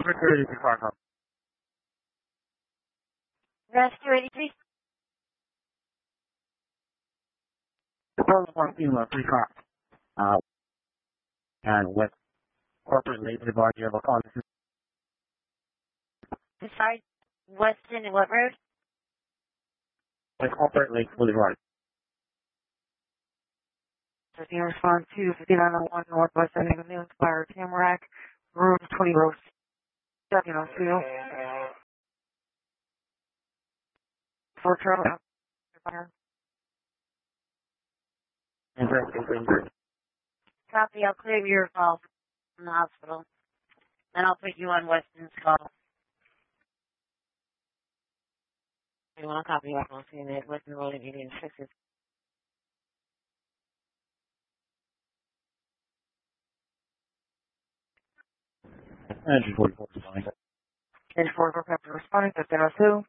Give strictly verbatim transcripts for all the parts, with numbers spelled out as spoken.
Rescue eighty-three Fargo. Rescue eighty-three. Proposal one female, three cops. Uh, and with corporate labor bar, do you have a call? Sorry, Weston and what road? With corporate Lake Boulevard. fifteen response to fifty-nine oh one Northwest Avenue, Fire Tamarack, room twenty row seven oh two. For Charlie. Fire. And rescue eighty-three. Copy, I'll clear your call from the hospital. Then I'll put you on Weston's call. You want to copy your call, seeing that Weston Road and Indian Sixes. Engine forty-four responding. Engine forty-four Captain responding, fifteen oh two.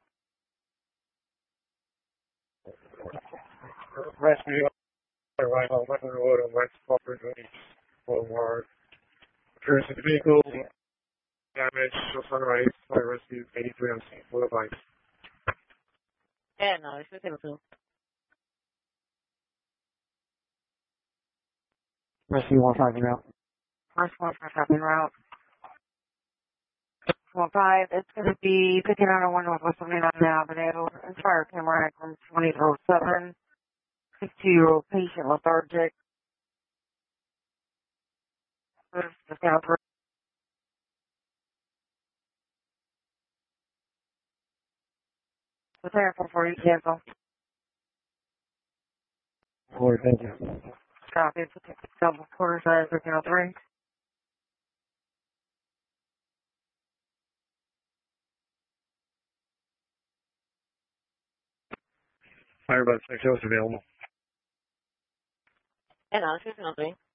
Rescue right on Western Road on West Corporate Boulevard. Appearance of the vehicle, damage, show sunrise, fire rescue, eighty-three on scene, full of lights. Yeah, no, it's fifteen oh two. Rescue one five route. First one for shopping route. one five, it's going to be fifty-nine oh one Northwest seventy-ninth Avenue, Fire Tamarack, room twenty row seven. fifty-two-year-old patient lethargic. Just down for the therapy for you, cancel. Lord, thank you. Copy, double quarter size, fifteen oh three. Fire about six hours available. Yeah, no, it's fifteen oh three.